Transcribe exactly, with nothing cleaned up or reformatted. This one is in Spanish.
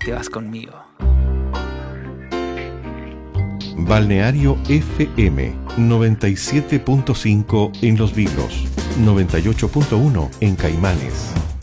te vas conmigo. Balneario F M noventa y siete punto cinco en Los Vilos, noventa y ocho punto uno en Caimanes.